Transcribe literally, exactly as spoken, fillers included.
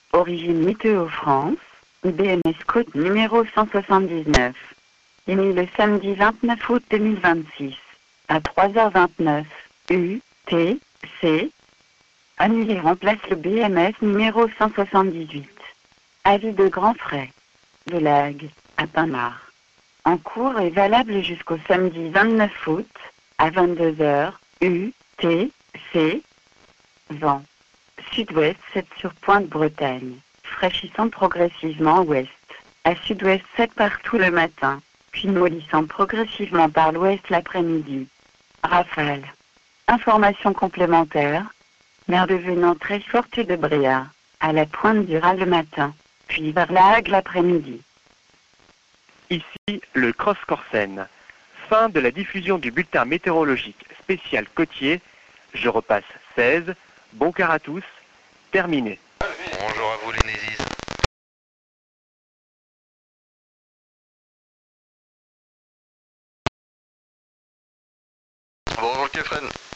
Origine Météo France, B M S Côte numéro cent soixante-dix-neuf. Émis le samedi vingt-neuf août deux mille vingt-six, à trois heures vingt-neuf, U, T, C. Annulé remplace le B M S numéro cent soixante-dix-huit. Avis de grand frais. De Lague, à Pinard. En cours et valable jusqu'au samedi vingt-neuf août, à vingt-deux heures, U, T, C. Vent. Sud-ouest sept sur Pointe-Bretagne, fraîchissant progressivement ouest. À sud-ouest sept partout le matin, puis mollissant progressivement par l'ouest l'après-midi. Rafale. Information complémentaire. Mer devenant très forte de Bréa, à la pointe du Raz le matin, puis vers la Hague l'après-midi. Ici le Cross Corsen. Fin de la diffusion du bulletin météorologique spécial côtier. Je repasse seize. Bon quart à tous. Terminé. Bonjour à vous les Nézis. Bonjour Kefren.